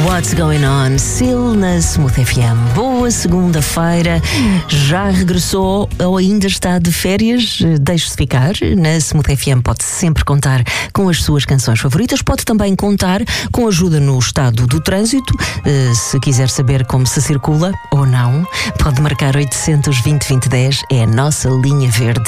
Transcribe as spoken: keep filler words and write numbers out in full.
What's Going On? Sil na Smooth F M. Boa segunda-feira. Já regressou ou ainda está de férias? Deixe-se ficar. Na Smooth F M pode sempre contar com as suas canções favoritas. Pode também contar com ajuda no estado do trânsito. Se quiser saber como se circula ou não, pode marcar oitocentos, vinte, vinte, dez. É a nossa linha verde.